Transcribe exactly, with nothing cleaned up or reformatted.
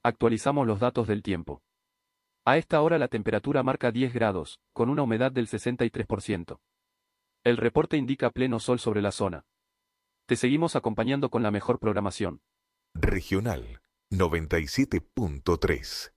Actualizamos los datos del tiempo. A esta hora la temperatura marca diez grados, con una humedad del sesenta y tres por ciento. El reporte indica pleno sol sobre la zona. Te seguimos acompañando con la mejor programación. Regional noventa y siete punto tres.